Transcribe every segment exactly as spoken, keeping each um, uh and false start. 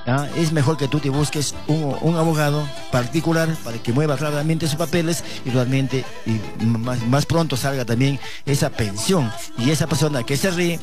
¿ah? Es mejor que tú te busques un, un abogado particular para que mueva claramente sus papeles y realmente y más, más pronto salga también esa pensión. Y esa persona que se ríe,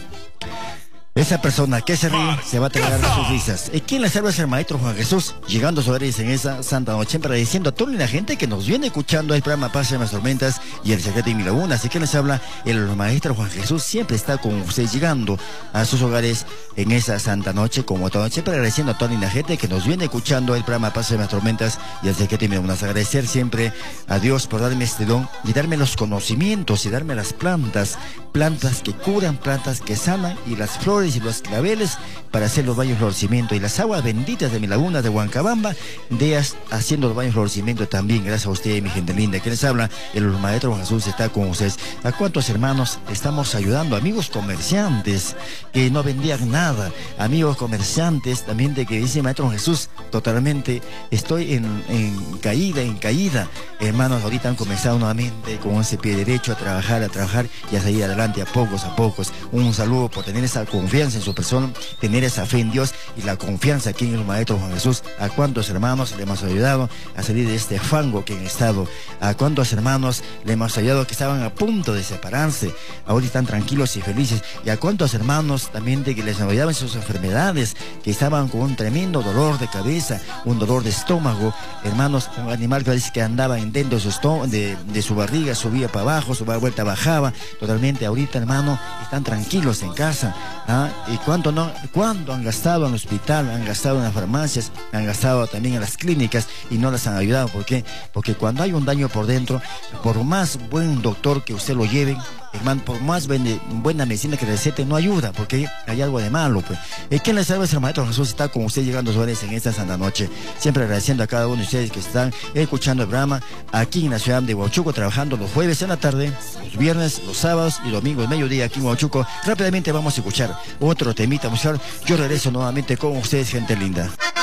esa persona que se ríe se va a tragar sus risas. ¿Y quién les habla? Es el maestro Juan Jesús, llegando a sus hogares en esa santa noche, agradeciendo a toda la gente que nos viene escuchando el programa Paz de las Tormentas y el secreto de mi laguna. Así que les habla el maestro Juan Jesús, siempre está con ustedes llegando a sus hogares en esa santa noche, como toda noche, pero agradeciendo a toda la gente que nos viene escuchando el programa Paz de las Tormentas y el secreto de mi laguna. Agradecer siempre a Dios por darme este don y darme los conocimientos y darme las plantas, plantas que curan, plantas que sanan, y las flores y los claveles para hacer los baños de florecimiento, y las aguas benditas de mi laguna de Huancabamba, de haciendo los baños de florecimiento también. Gracias a usted, mi gente linda. ¿Quién les habla? El maestro Juan Jesús está con ustedes. ¿A cuántos hermanos estamos ayudando? Amigos comerciantes que no vendían nada, amigos comerciantes también de que dice maestro Juan Jesús, totalmente estoy en, en caída, en caída. Hermanos, ahorita han comenzado nuevamente con ese pie derecho a trabajar, a trabajar y a seguir adelante a pocos a pocos. Un saludo por tener esa confianza en su persona, tener esa fe en Dios y la confianza aquí en el maestro Juan Jesús. ¿A cuántos hermanos le hemos ayudado a salir de este fango que han estado? ¿A cuántos hermanos le hemos ayudado que estaban a punto de separarse? Ahora están tranquilos y felices. ¿Y a cuántos hermanos también de que les ayudaban sus enfermedades, que estaban con un tremendo dolor de cabeza, un dolor de estómago? Hermanos, un animal que parece que andaba dentro de su, estómago, de, de su barriga, subía para abajo, subía vuelta, bajaba. Totalmente ahorita, hermano, están tranquilos en casa. ¿Ah? ¿Y cuánto, no, cuánto han gastado en el hospital, han gastado en las farmacias, han gastado también en las clínicas y no las han ayudado? ¿Por qué? Porque cuando hay un daño por dentro, por más buen doctor que usted lo lleve, hermano, por más buena, buena medicina que recete, no ayuda, porque hay algo de malo, pues. ¿Quién les salva? Es el maestro Jesús, está con usted llegando a sus hogares en esta santa noche. Siempre agradeciendo a cada uno de ustedes que están escuchando el programa aquí en la ciudad de Huachuco, trabajando los jueves en la tarde, los viernes, los sábados y domingos, mediodía aquí en Huachuco. Rápidamente vamos a escuchar otro temita musical. Yo regreso nuevamente con ustedes, gente linda.